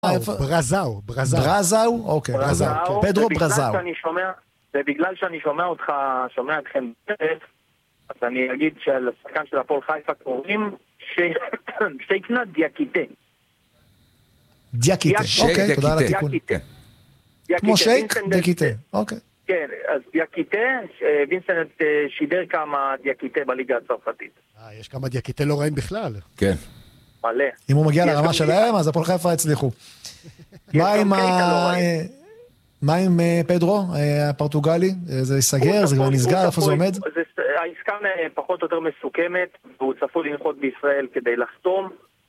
ברזאו. ברזאו? אוקיי, ברזאו. פדרו ברזאו. ובגלל שאני שומע אתכם בטף, אז אני אגיד שלשחקן של הפועל חיפה קוראים שייקנה דיאקיטה. דיאקיטה, אוקיי, תודה על התיקון. כמו שייק, דיאקיטה, אוקיי. כן, אז דיאקיטה, וינסנט שידר כמה דיאקיטה בליגה הצרפתית. יש כמה דיאקיטה לא רעים בכלל. כן. מלא. אם הוא מגיע לרמה שלהם, אז הפועל חיפה הצליחו. מה עם פדרו, הפורטוגלי? זה ייסגר, זה כבר נסגר, איפה זה עומד? העסקה פחות או יותר מסוכמת, והוא צפוי לנחות בישראל כדי לחתום.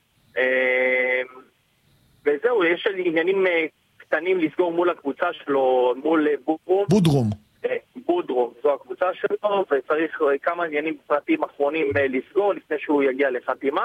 וזהו, יש עניינים קטנים לסגור מול הקבוצה שלו, מול בודרום. בודרום, זו הקבוצה שלו, וצריך כמה עניינים פרטיים אחרונים לסגור לפני שהוא יגיע לחתימה.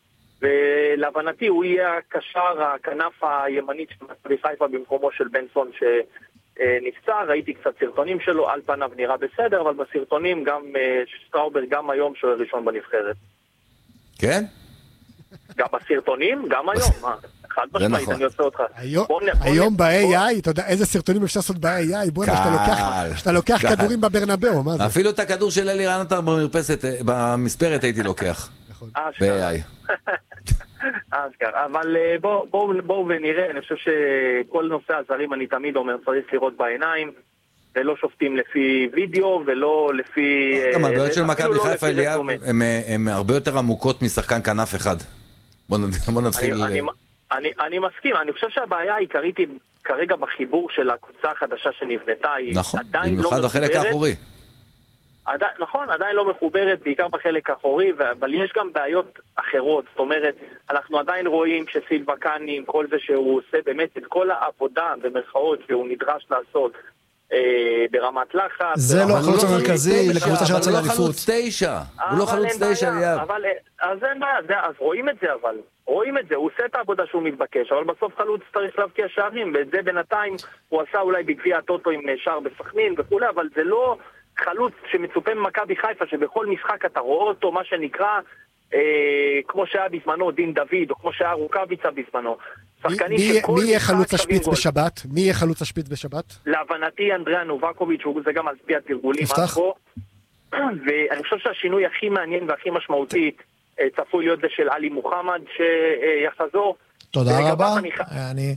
ולהבנתי הוא יהיה הקשר, הכנף הימנית של מכבי חיפה במקומו של בנסון שנפצע. ראיתי קצת סרטונים שלו, על פניו נראה בסדר, אבל בסרטונים גם שטראובר גם היום שוער ראשון בנבחרת. כן? גם בסרטונים, גם היום. חד משמעית, אני עושה אותך. היום ב-AI, אתה יודע איזה סרטונים אפשר לעשות ב-AI? בוא, שאתה לוקח כדורים בברנבאו, מה זה? אפילו את הכדור של אלי רנטר במספרת הייתי לוקח. ב-AI. אבל בואו ונראה, אני חושב שכל נושא הזרים אני תמיד אומר צריך לראות בעיניים, ולא שופטים לפי וידאו ולא לפי... גם הבעיות של מכבי חיפה אליאב הן הרבה יותר עמוקות משחקן כנף אחד. בוא נתחיל... אני מסכים, אני חושב שהבעיה העיקרית היא כרגע בחיבור של הקבוצה החדשה שנבנתה, היא עדיין לא במיוחד בחלק האחורי. נכון, עדיין לא מחוברת, בעיקר בחלק האחורי, אבל יש גם בעיות אחרות. זאת אומרת, אנחנו עדיין רואים שסילבה קאני, עם כל זה שהוא עושה באמת את כל העבודה במרכאות שהוא נדרש לעשות ברמת לחץ. זה לא החלוץ המרכזי לקבוצה שרצה לאליפות. הוא לא חלוץ 9. הוא לא חלוץ 9 ליאב. אז אין בעיה, אז רואים את זה אבל. רואים את זה, הוא עושה את העבודה שהוא מתבקש, אבל בסוף חלוץ צריך להבקיע שערים, ואת זה בינתיים הוא עשה אולי בגביע הטוטו עם שער בסכנין וכו', אבל זה לא... חלוץ שמצופה ממכבי חיפה, שבכל משחק אתה רואה אותו, מה שנקרא, כמו שהיה בזמנו דין דוד, או כמו שהיה רוקאביצה בזמנו. מי יהיה חלוץ השפיץ בשבת? מי יהיה חלוץ השפיץ בשבת? להבנתי אנדריאה נובקוביץ', זה גם על פי התרגולים. ואני חושב שהשינוי הכי מעניין והכי משמעותי צפוי להיות זה של עלי מוחמד שיחזור. תודה רבה. אני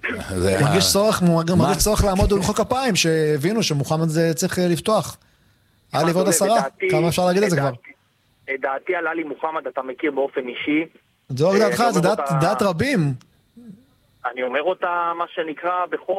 מרגיש צורך לעמוד ולמחוא כפיים, שהבינו שמוחמד זה צריך לפתוח. עלי ועוד 10, כמה אפשר להגיד את זה כבר? דעתי על עלי מוחמד אתה מכיר באופן אישי. זה לא דעתך, זה דעת רבים. אני אומר אותה מה שנקרא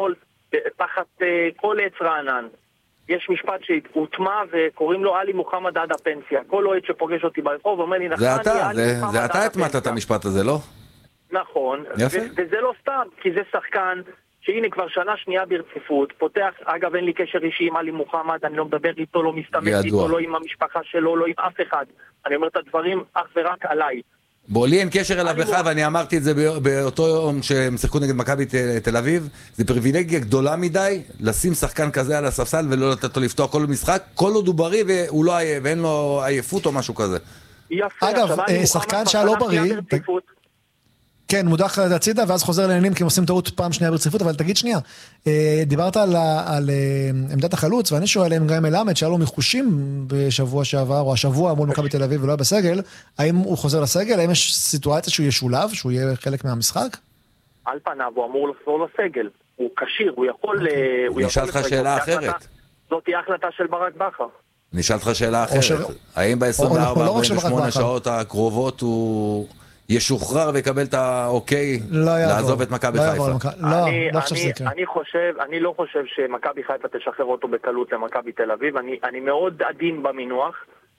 תחת כל עץ רענן. יש משפט שהוטמע וקוראים לו עלי מוחמד עד הפנסיה. כל אוהד שפוגש אותי ברחוב אומר לי זה אתה התמדת את המשפט הזה, לא? נכון, וזה לא סתם, כי זה שחקן שהנה כבר שנה שנייה ברציפות, פותח, אגב אין לי קשר אישי עם עלי מוחמד, אני לא מדבר איתו, לא מסתמך איתו, לא עם המשפחה שלו, לא עם אף אחד. אני אומר את הדברים אך ורק עליי. בוא, לי אין קשר אליו בכלל, ואני אמרתי את זה באותו יום שהם שיחקו נגד מכבי תל אביב, זה פריבילגיה גדולה מדי, לשים שחקן כזה על הספסל ולא לתת אותו לפתוח כל משחק, כל עוד הוא בריא ואין לו עייפות או משהו כזה. אגב, שחקן שהיה לא בריא... כן, מודח הצידה, ואז חוזר לעניינים, כי הם עושים טעות פעם שנייה ברציפות, אבל תגיד שנייה, דיברת על עמדת החלוץ, ואני שואל אם גם מלמד, שהיה לו מחושים בשבוע שעבר, או השבוע מול מכבי תל אביב ולא היה בסגל, האם הוא חוזר לסגל? האם יש סיטואציה שהוא ישולב, שהוא יהיה חלק מהמשחק? על פניו, הוא אמור לחזור לסגל, הוא קשיר, הוא יכול... נשאל לך שאלה אחרת. זאת תהיה החלטה של ברק בכר. נשאל לך שאלה אחרת. האם ב-24-48 שעות הקרובות הוא... ישוחרר ויקבל את האוקיי לעזוב את מכבי חיפה. אני לא חושב שמכבי חיפה תשחרר אותו בקלות למכבי תל אביב. אני מאוד עדין במינוח.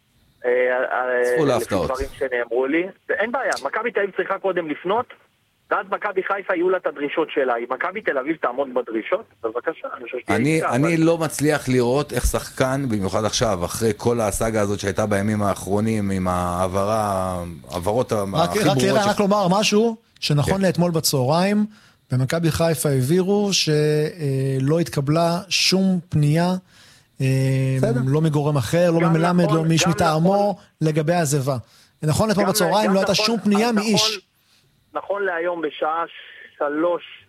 לפי דברים שנאמרו לי. אין בעיה, מכבי תל אביב צריכה קודם לפנות, ואז מכבי חיפה יהיו לה את הדרישות שלה. אם מכבי תל אביב תעמוד בדרישות, בבקשה. אני לא מצליח לראות איך שחקן, במיוחד עכשיו, אחרי כל הסאגה הזאת שהייתה בימים האחרונים, עם העברות הכי ברורות. רק לומר משהו, שנכון לאתמול בצהריים, במכבי חיפה העבירו שלא התקבלה שום פנייה, לא מגורם אחר, לא ממלמד, לא מאיש מטעמו, לגבי העזיבה. נכון לאתמול בצהריים לא הייתה שום פנייה מאיש. נכון להיום בשעה 3